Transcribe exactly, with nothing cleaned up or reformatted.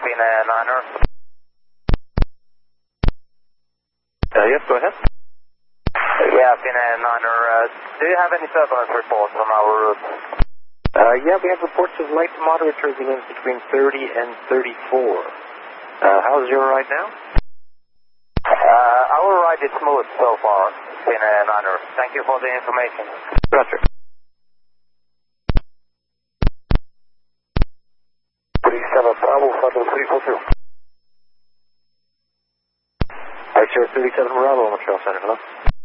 Athena Niner. Uh, yes, go ahead. Yeah, Athena Niner. Uh, do you have any turbulence reports on our route? Uh, yeah, we have reports of light to moderate turbulence between thirty and thirty-four. Uh, how's your ride now? Uh, our ride is smooth so far, Athena Niner. Thank you for the information. Roger. thirty-seven Bravo, Flight three four two. Alright, sir, thirty-seven Bravo, Montreal Center, hello?